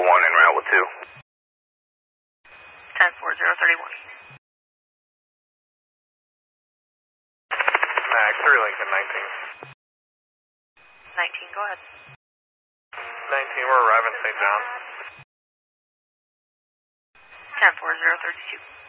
en route with 2. 10-4031. Max 3 Lincoln 19. 19, go ahead. 19, we're arriving St. John. 10-4032.